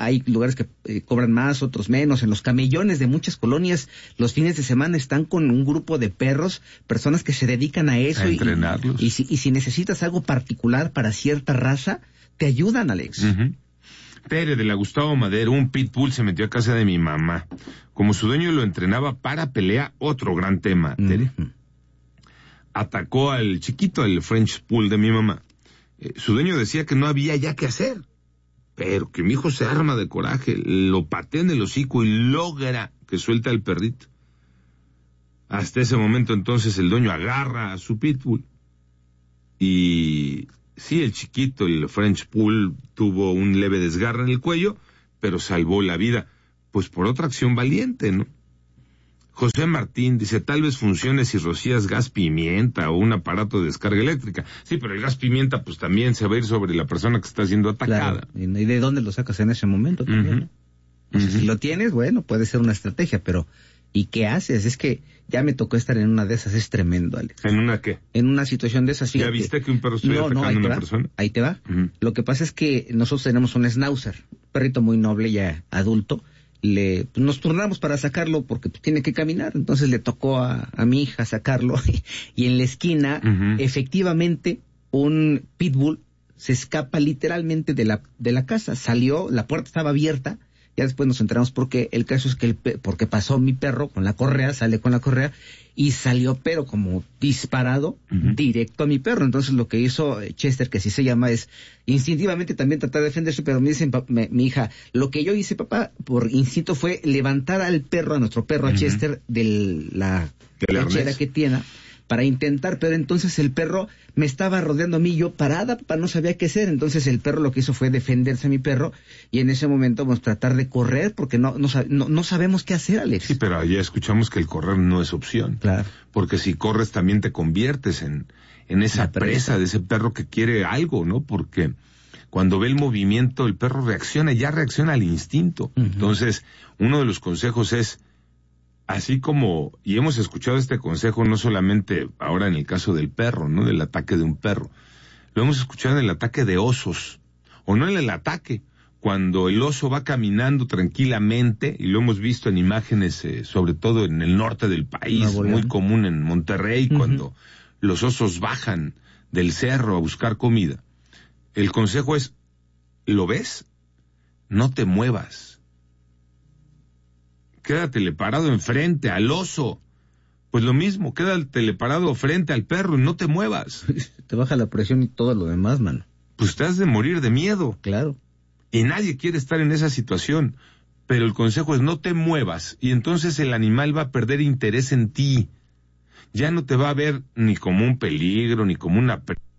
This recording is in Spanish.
hay lugares que cobran más, otros menos. En los camellones de muchas colonias, los fines de semana están con un grupo de perros, personas que se dedican a eso. A entrenarlos. Y si necesitas algo particular para cierta raza, te ayudan, Alex. Uh-huh. Tere de la Gustavo Madero, un pitbull se metió a casa de mi mamá. Como su dueño lo entrenaba para pelea, otro gran tema, Tere. Uh-huh. Atacó al chiquito, al French Pool de mi mamá. Su dueño decía que no había ya qué hacer, pero que mi hijo se arma de coraje, lo patea en el hocico y logra que suelte al perrito. Hasta ese momento entonces el dueño agarra a su pitbull y sí, el chiquito, el French Pool, tuvo un leve desgarre en el cuello, pero salvó la vida, pues por otra acción valiente, ¿no? José Martín dice, tal vez funcione si rocías gas pimienta o un aparato de descarga eléctrica. Sí, pero el gas pimienta pues también se va a ir sobre la persona que está siendo atacada. Claro. ¿Y de dónde lo sacas en ese momento también? Uh-huh. O sea, si lo tienes, bueno, puede ser una estrategia, pero ¿y qué haces? Es que ya me tocó estar en una de esas, es tremendo, Alex. ¿En una qué? En una situación de esas. ¿Ya viste que un perro estuviera atacando a una persona? Ahí te va. Uh-huh. Lo que pasa es que nosotros tenemos un schnauzer, un perrito muy noble, ya adulto. Nos turnamos para sacarlo porque tiene que caminar, entonces le tocó a mi hija sacarlo y en la esquina, uh-huh, efectivamente, un pitbull se escapa literalmente de la casa, salió, la puerta estaba abierta, ya después nos enteramos porque el caso es que porque pasó mi perro con la correa, sale con la correa y salió pero como disparado, uh-huh, directo a mi perro. Entonces lo que hizo Chester, que así se llama, es instintivamente también tratar de defenderse, pero me dicen mi hija, lo que yo hice, papá, por instinto fue levantar al perro, a nuestro perro, uh-huh, a Chester, de la lechera que tiene, para intentar, pero entonces el perro me estaba rodeando a mí, yo parada, papá, no sabía qué hacer. Entonces el perro lo que hizo fue defenderse a mi perro, y en ese momento vamos a tratar de correr, porque no sabemos qué hacer, Alex. Sí, pero ya escuchamos que el correr no es opción. Claro. Porque si corres también te conviertes en esa presa de ese perro que quiere algo, ¿no? Porque cuando ve el movimiento, el perro reacciona al instinto. Uh-huh. Entonces, uno de los consejos es, así como, y hemos escuchado este consejo no solamente ahora en el caso del perro, ¿no? Del ataque de un perro. Lo hemos escuchado en el ataque de osos, o no en el ataque, cuando el oso va caminando tranquilamente, y lo hemos visto en imágenes, sobre todo en el norte del país, muy común en Monterrey, uh-huh, cuando los osos bajan del cerro a buscar comida. El consejo es, ¿lo ves? No te muevas. Quédatele parado enfrente al oso. Pues lo mismo, quédatele parado frente al perro y no te muevas. Te baja la presión y todo lo demás, mano. Pues te has de morir de miedo. Claro. Y nadie quiere estar en esa situación. Pero el consejo es no te muevas, y entonces el animal va a perder interés en ti. Ya no te va a ver ni como un peligro, ni como una